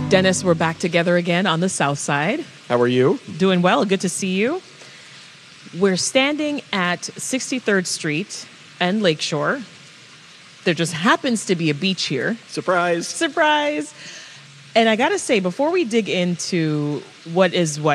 Dennis, we're back together again on the South Side. How are you? Doing well. Good to see you. We're standing at 63rd Street and Lakeshore. There just happens to be a beach here. Surprise. Surprise. And I got to say, before we dig into what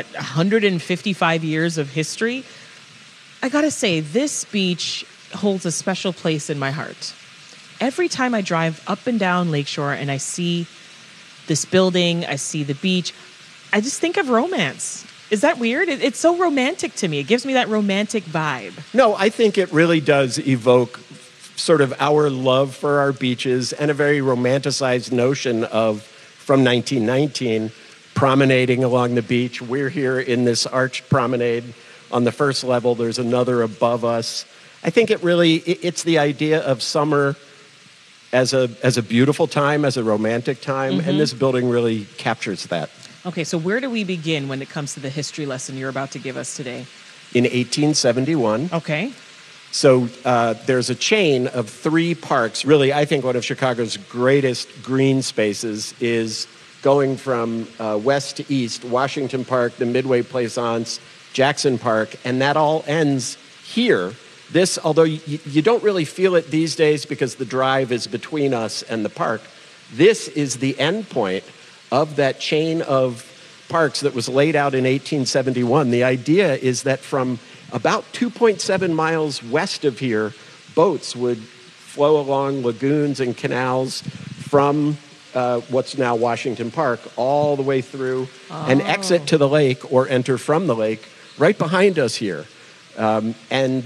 155 years of history, I got to say, this beach holds a special place in my heart. Every time I drive up and down Lakeshore and I see this building, I see the beach, I just think of romance. Is that weird? It's so romantic to me. It gives me that romantic vibe. No, I think it really does evoke sort of our love for our beaches and a very romanticized notion of, from 1919, promenading along the beach. We're here in this arched promenade on the first level. There's another above us. I think it's the idea of summer as a beautiful time, as a romantic time, and this building really captures that. Okay, so where do we begin when it comes to the history lesson you're about to give us today? In 1871. Okay. So there's a chain of 3 parks. Really, I think one of Chicago's greatest green spaces is going from west to east, Washington Park, the Midway Plaisance, Jackson Park, and that all ends here. This, although you don't really feel it these days because the drive is between us and the park, this is the end point of that chain of parks that was laid out in 1871. The idea is that from about 2.7 miles west of here, boats would flow along lagoons and canals from what's now Washington Park all the way through and exit to the lake or enter from the lake right behind us here. And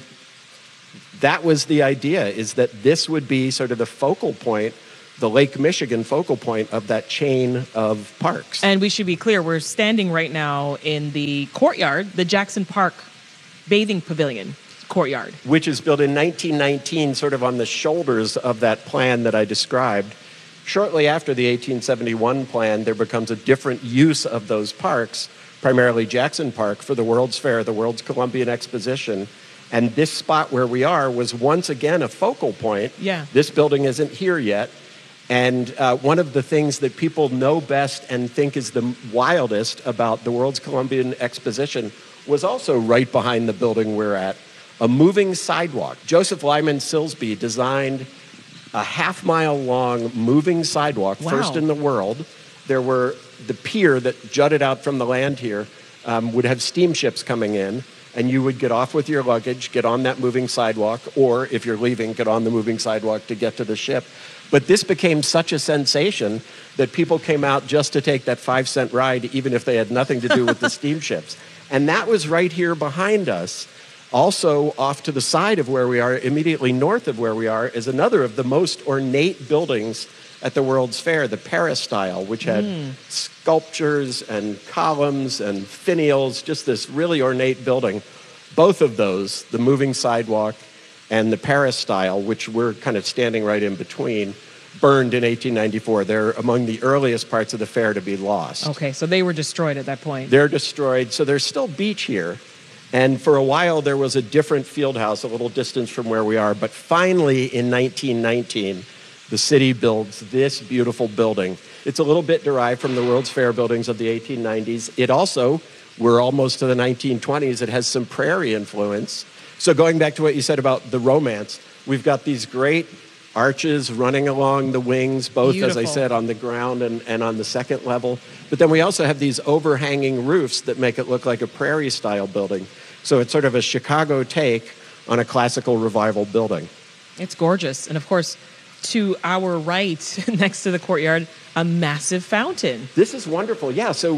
that was the idea, is that this would be sort of the focal point, the Lake Michigan focal point of that chain of parks. And we should be clear, we're standing right now in the courtyard, the Jackson Park Bathing Pavilion courtyard. Which is built in 1919, sort of on the shoulders of that plan that I described. Shortly after the 1871 plan, there becomes a different use of those parks, primarily Jackson Park, for the World's Fair, the World's Columbian Exposition. And this spot where we are was once again a focal point. Yeah. This building isn't here yet. And one of the things that people know best and think is the wildest about the World's Columbian Exposition was also right behind the building we're at, a moving sidewalk. Joseph Lyman Silsbee designed a half-mile-long moving sidewalk, first in the world. There were the pier that jutted out from the land here would have steamships coming in, and you would get off with your luggage, get on that moving sidewalk, or if you're leaving, get on the moving sidewalk to get to the ship. But this became such a sensation that people came out just to take that 5-cent ride, even if they had nothing to do with the steamships. And that was right here behind us. Also off to the side of where we are, immediately north of where we are, is another of the most ornate buildings at the World's Fair, the Peristyle, which had sculptures and columns and finials, just this really ornate building. Both of those, the moving sidewalk and the Peristyle, which we're kind of standing right in between, burned in 1894. They're among the earliest parts of the fair to be lost. Okay, so they were destroyed at that point. They're destroyed, so there's still beach here. And for a while, there was a different field house a little distance from where we are. But finally, in 1919, the city builds this beautiful building. It's a little bit derived from the World's Fair buildings of the 1890s. It also, we're almost to the 1920s, it has some prairie influence. So going back to what you said about the romance, we've got these great arches running along the wings, both, Beautiful. as I said, on the ground and on the second level. But then we also have these overhanging roofs that make it look like a prairie-style building. So it's sort of a Chicago take on a classical revival building. It's gorgeous. And of course, to our right, next to the courtyard, a massive fountain. This is wonderful. Yeah, so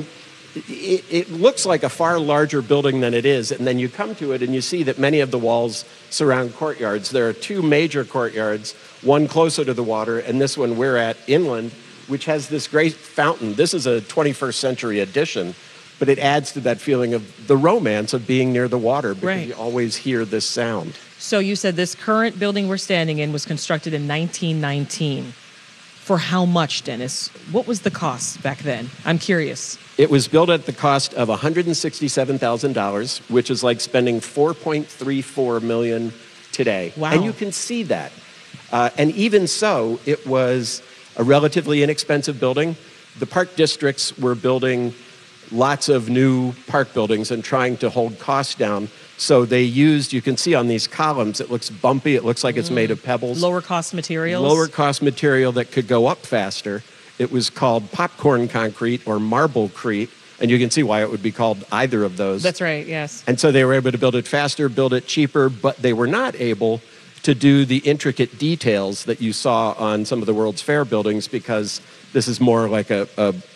it looks like a far larger building than it is, and then you come to it and you see that many of the walls surround courtyards. There are 2 major courtyards, one closer to the water, and this one we're at inland, which has this great fountain. This is a 21st century addition, but it adds to that feeling of the romance of being near the water, because you always hear this sound. So you said this current building we're standing in was constructed in 1919. For how much, Dennis? What was the cost back then? I'm curious. It was built at the cost of $167,000, which is like spending $4.34 million today. Wow. And you can see that. And even so, it was a relatively inexpensive building. the park districts were building lots of new park buildings and trying to hold costs down. So they used, you can see on these columns, it looks bumpy. It looks like it's made of pebbles. Lower cost materials. Lower cost material that could go up faster. It was called popcorn concrete or Marblecrete. And you can see why it would be called either of those. That's right, yes. And so they were able to build it faster, build it cheaper, but they were not able to do the intricate details that you saw on some of the World's Fair buildings, because this is more like a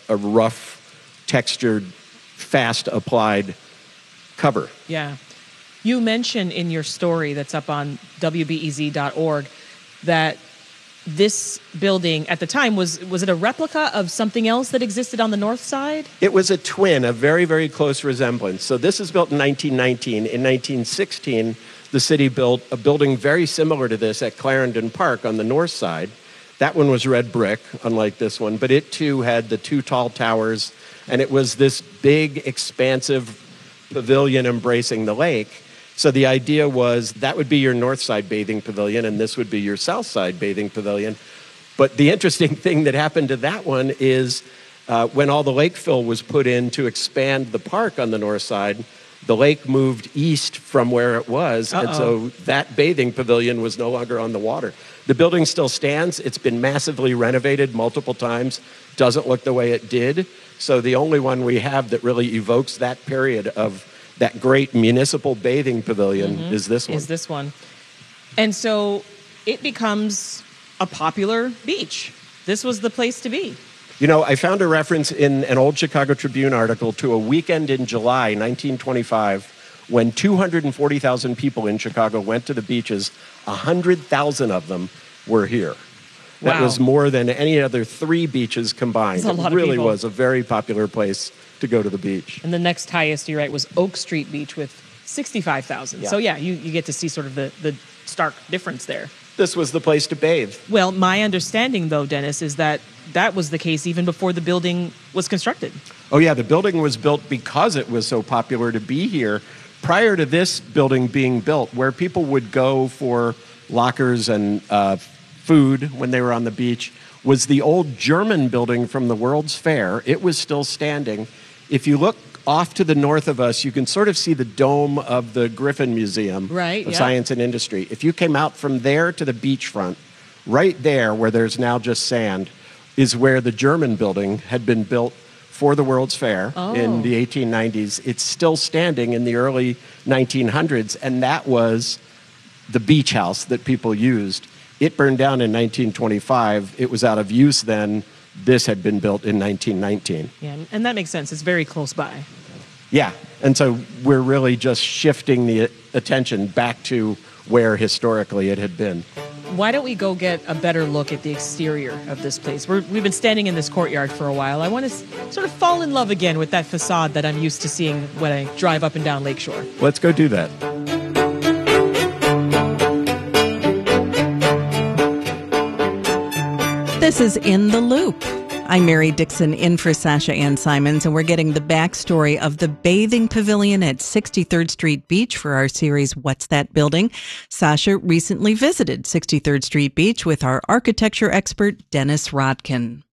rough, textured, fast applied cover. Yeah. You mentioned in your story that's up on WBEZ.org that this building at the time, was it a replica of something else that existed on the north side? It was a twin, a very, very close resemblance. So this is built in 1919. In 1916, the city built a building very similar to this at Clarendon Park on the north side. That one was red brick, unlike this one, but it too had the two tall towers, and it was this big, expansive pavilion embracing the lake. So the idea was that would be your north side bathing pavilion, and this would be your south side bathing pavilion. But the interesting thing that happened to that one is when all the lake fill was put in to expand the park on the north side, the lake moved east from where it was, and so that bathing pavilion was no longer on the water. The building still stands. It's been massively renovated multiple times. Doesn't look the way it did. So the only one we have that really evokes that period of that great municipal bathing pavilion is this one. Is this one. And so it becomes a popular beach. This was the place to be. You know, I found a reference in an old Chicago Tribune article to a weekend in July 1925 when 240,000 people in Chicago went to the beaches. 100,000 of them were here. That Wow. was more than any other three beaches combined. That's a lot It of really people. was a very popular place to go to the beach. And the next highest, you're right, was Oak Street Beach with 65,000. Yeah. So yeah, you get to see sort of the stark difference there. This was the place to bathe. Well, my understanding, though, Dennis, is that that was the case even before the building was constructed. Oh, yeah, the building was built because it was so popular to be here. Prior to this building being built, where people would go for lockers and food when they were on the beach, was the old German building from the World's Fair. It was still standing. If you look off to the north of us, you can sort of see the dome of the Griffin Museum Right, of yeah. Science and Industry. If you came out from there to the beachfront, right there where there's now just sand, is where the German building had been built for the World's Fair in the 1890s. It's still standing in the early 1900s, and that was the beach house that people used. It burned down in 1925. It was out of use then. This had been built in 1919. Yeah, and that makes sense. It's very close by. Yeah, and so we're really just shifting the attention back to where historically it had been. Why don't we go get a better look at the exterior of this place? We've been standing in this courtyard for a while. I want to sort of fall in love again with that facade that I'm used to seeing when I drive up and down Lakeshore. Let's go do that. This is In the Loop. I'm Mary Dixon in for Sasha Ann Simons, and we're getting the backstory of the bathing pavilion at 63rd Street Beach for our series, What's That Building? Sasha recently visited 63rd Street Beach with our architecture expert, Dennis Rodkin.